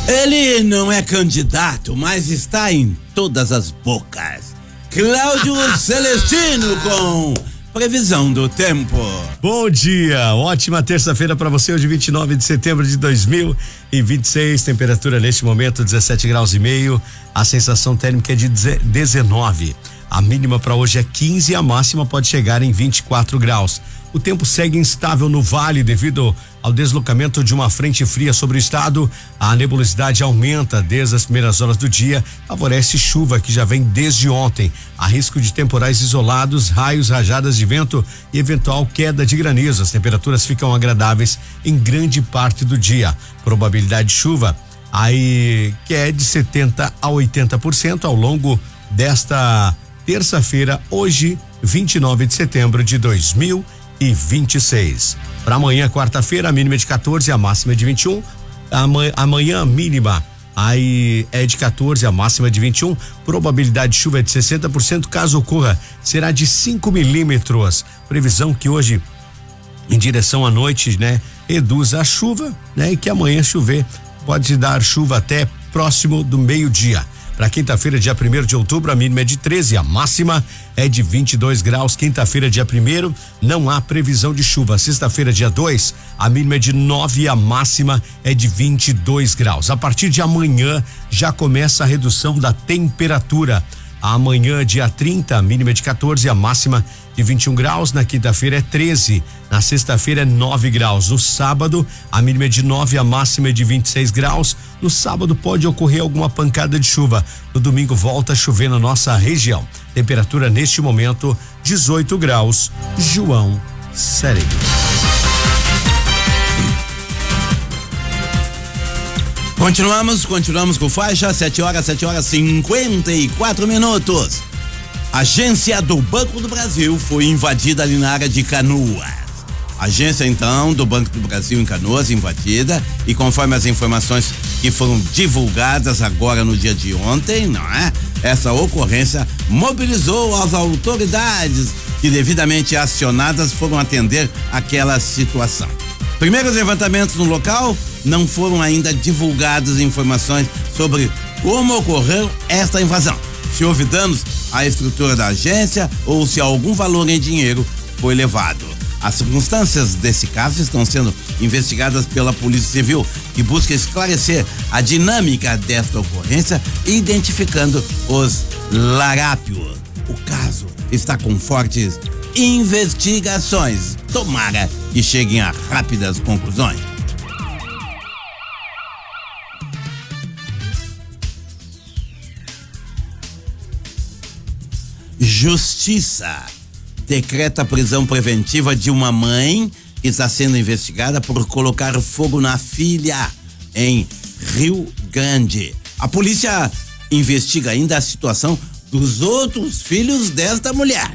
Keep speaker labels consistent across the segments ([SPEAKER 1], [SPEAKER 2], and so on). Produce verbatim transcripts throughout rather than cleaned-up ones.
[SPEAKER 1] Ele não é candidato, mas está em todas as bocas. Cláudio Celestino com previsão do tempo.
[SPEAKER 2] Bom dia, ótima terça-feira para você, hoje vinte e nove de setembro de dois mil e vinte e seis, temperatura neste momento dezessete graus e meio, a sensação térmica é de dezenove. A mínima para hoje é quinze e a máxima pode chegar em vinte e quatro graus. O tempo segue instável no vale devido ao deslocamento de uma frente fria sobre o estado. A nebulosidade aumenta desde as primeiras horas do dia, favorece chuva que já vem desde ontem. Há risco de temporais isolados, raios, rajadas de vento e eventual queda de granizo. As temperaturas ficam agradáveis em grande parte do dia. Probabilidade de chuva aí que é de setenta a oitenta por cento ao longo desta terça-feira, hoje, vinte e nove de setembro de dois mil e vinte e seis. Para amanhã, quarta-feira, a mínima é de quatorze, a máxima é de vinte e um. Amanhã, amanhã a mínima aí é de quatorze, a máxima é de vinte e um. Probabilidade de chuva é de sessenta por cento. Caso ocorra, será de cinco milímetros. Previsão que hoje, em direção à noite, né, reduz a chuva, né, e que amanhã chover pode dar chuva até próximo do meio-dia. Para quinta-feira, dia primeiro de outubro, a mínima é de treze, a máxima é de vinte e dois graus. Quinta-feira, dia primeiro, não há previsão de chuva. Sexta-feira, dia dois, a mínima é de nove e a máxima é de vinte e dois graus. A partir de amanhã já começa a redução da temperatura. Amanhã, dia trinta, a mínima é de quatorze, a máxima de vinte e um graus. Na quinta-feira é treze, na sexta-feira é nove graus. No sábado, a mínima é de nove, a máxima é de vinte e seis graus. No sábado pode ocorrer alguma pancada de chuva. No domingo volta a chover na nossa região. Temperatura neste momento dezoito graus. João Sério.
[SPEAKER 1] Continuamos, continuamos com faixa, sete horas, sete horas cinquenta e quatro minutos. Agência do Banco do Brasil foi invadida ali na área de Canoas. Agência, então, do Banco do Brasil em Canoas, invadida, e conforme as informações que foram divulgadas agora no dia de ontem, não é? Essa ocorrência mobilizou as autoridades que, devidamente acionadas, foram atender aquela situação. Primeiros levantamentos no local, não foram ainda divulgadas informações sobre como ocorreu esta invasão. Se houve danos à estrutura da agência ou se algum valor em dinheiro foi levado. As circunstâncias desse caso estão sendo investigadas pela Polícia Civil, que busca esclarecer a dinâmica desta ocorrência, identificando os larápios. O caso está com fortes investigações. Tomara que cheguem a rápidas conclusões. Justiça decreta a prisão preventiva de uma mãe que está sendo investigada por colocar fogo na filha em Rio Grande. A polícia investiga ainda a situação dos outros filhos desta mulher.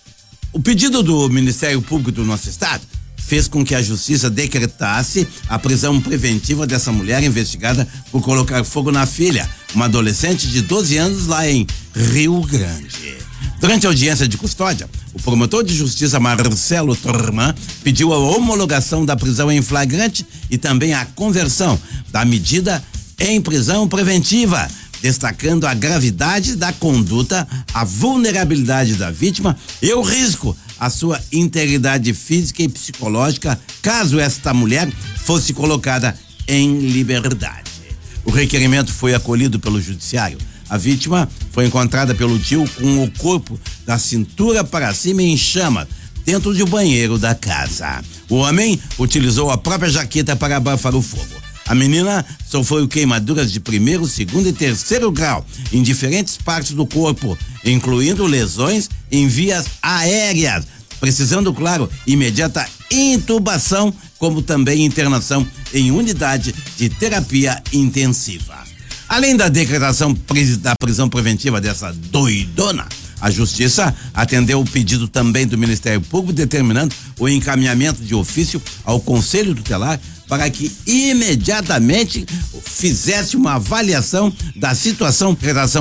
[SPEAKER 1] O pedido do Ministério Público do nosso estado fez com que a justiça decretasse a prisão preventiva dessa mulher investigada por colocar fogo na filha, uma adolescente de doze anos lá em Rio Grande. Durante a audiência de custódia, o promotor de justiça Marcelo Torman pediu a homologação da prisão em flagrante e também a conversão da medida em prisão preventiva, destacando a gravidade da conduta, a vulnerabilidade da vítima e o risco à sua integridade física e psicológica caso esta mulher fosse colocada em liberdade. O requerimento foi acolhido pelo judiciário. A vítima foi encontrada pelo tio com o corpo da cintura para cima em chama, dentro do banheiro da casa. O homem utilizou a própria jaqueta para abafar o fogo. A menina sofreu queimaduras de primeiro, segundo e terceiro grau em diferentes partes do corpo, incluindo lesões em vias aéreas, precisando, claro, imediata intubação, como também internação em unidade de terapia intensiva. Além da decretação da prisão preventiva dessa doidona, a Justiça atendeu o pedido também do Ministério Público, determinando o encaminhamento de ofício ao Conselho Tutelar para que imediatamente fizesse uma avaliação da situação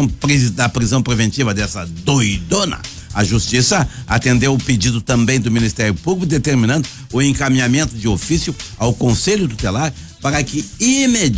[SPEAKER 1] da prisão preventiva dessa doidona. A Justiça atendeu o pedido também do Ministério Público, determinando o encaminhamento de ofício ao Conselho Tutelar para que imediatamente